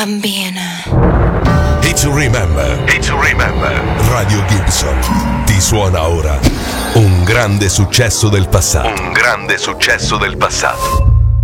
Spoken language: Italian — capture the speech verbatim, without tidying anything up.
bambina. Hit to remember. Hit to remember. Radio Gibson ti suona ora un grande successo del passato. Un grande successo del passato.